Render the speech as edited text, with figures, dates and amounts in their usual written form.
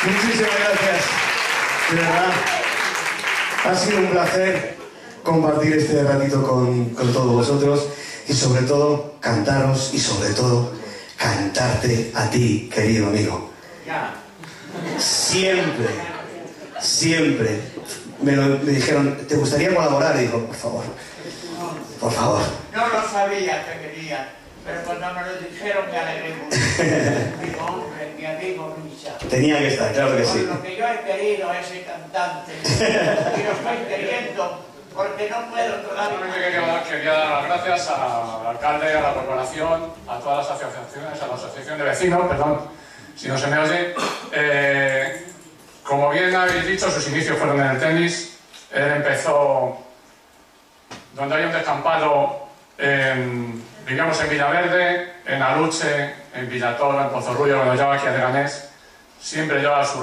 Muchísimas gracias. De verdad, ha sido un placer compartir este ratito con todos vosotros y sobre todo cantaros y sobre todo cantarte a ti, querido amigo. Siempre, siempre me dijeron, ¿te gustaría colaborar? Y digo, por favor, por favor. No lo sabía que querían, pero cuando me lo dijeron me alegré mucho. Digo, hombre, mi amigo Luisa. Tenía que estar, claro que sí. Por lo que yo he querido a ese cantante, y lo estoy queriendo, porque no puedo todavía. Quería dar las gracias al alcalde, a la corporación, a todas las asociaciones, a la asociación de vecinos, perdón, si no se me oye. Como bien habéis dicho, sus inicios fueron en el tenis. Él empezó donde hay un descampado, vivíamos en Villaverde, en Aluche, en Villatoro, en Pozorrullo, cuando llegaba aquí a Leganés. Siempre llevaba su